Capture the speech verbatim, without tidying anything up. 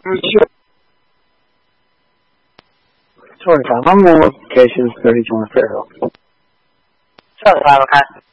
Sure. Sorry, Tom. I'm going to look at applications thirty-two on Fairhill. Sure, five, okay.